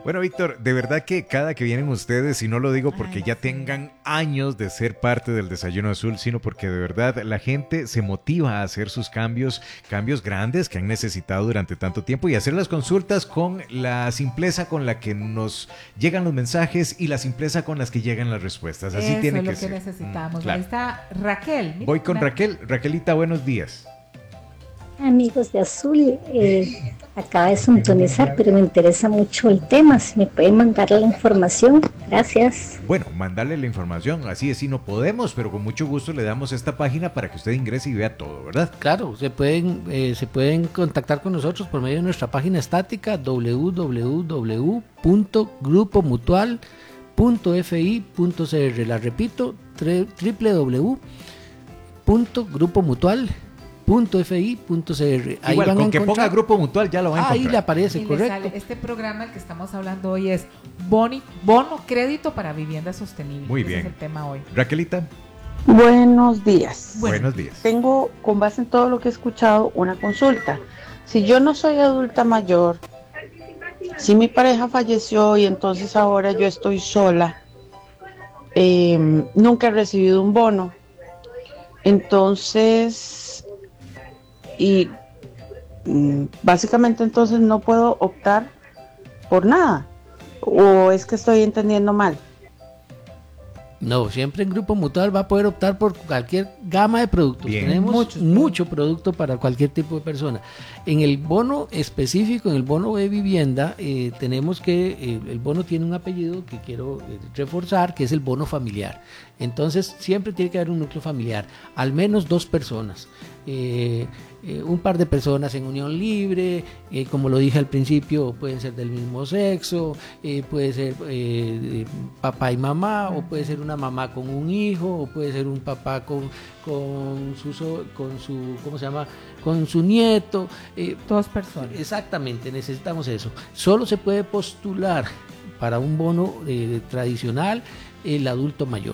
Bueno, Víctor, de verdad que cada que vienen ustedes, y no lo digo porque ya tengan años de ser parte del Desayuno Azul, sino porque de verdad la gente se motiva a hacer sus cambios grandes que han necesitado durante tanto tiempo y hacer las consultas con la simpleza con la que nos llegan los mensajes y la simpleza con las que llegan las respuestas. Así Eso tiene es lo que que ser. necesitamos. Claro. Ahí está Raquel. Mira, Voy con Raquel. Raquelita, buenos días. Amigos de Azul, acaba de sintonizar, pero me interesa mucho el tema. Si me pueden mandar la información, gracias. Bueno, mandarle la información, así es, si no podemos, pero con mucho gusto le damos esta página para que usted ingrese y vea todo, ¿verdad? Claro, se pueden contactar con nosotros por medio de nuestra página estática www.grupomutual.fi.cr. La repito, www.grupomutual.fi.cr. Ahí igual, van con que ponga Grupo Mutual ya lo van a encontrar. Ahí le aparece, y correcto. le sale, este programa del que estamos hablando hoy es bono crédito para vivienda sostenible. Muy Ese bien. es el tema hoy. Raquelita. Buenos días. Buenos días. Tengo, con base en todo lo que he escuchado, una consulta. Si yo no soy adulta mayor, si mi pareja falleció y entonces ahora yo estoy sola, nunca he recibido un bono. Entonces, y básicamente entonces no puedo optar por nada. ¿O es que estoy entendiendo mal? No, siempre en Grupo Mutual va a poder optar por cualquier gama de productos. Bien. Tenemos mucho producto para cualquier tipo de persona. En el bono específico, en el bono de vivienda, tenemos que, el bono tiene un apellido que quiero reforzar, que es el bono familiar. Entonces, siempre tiene que haber un núcleo familiar, al menos 2 personas. Un par de personas en unión libre, como lo dije al principio, pueden ser del mismo sexo, puede ser papá y mamá, o puede ser una mamá con un hijo, o puede ser un papá con su ¿cómo se llama? Con su nieto. 2 personas. Exactamente, necesitamos eso. Solo se puede postular para un bono tradicional el adulto mayor.